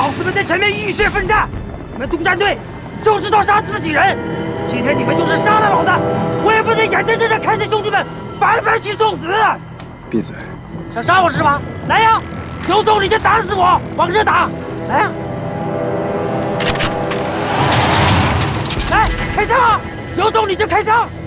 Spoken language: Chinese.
老子们在前面浴血奋战，你们督战队就知道杀自己人。今天你们就是杀了老子，我也不能眼睁睁的看着兄弟们白白去送死。 闭嘴！ 想杀我是吧？来呀，有种你就打死我，往这打！来呀！来，开枪啊！有种你就开枪！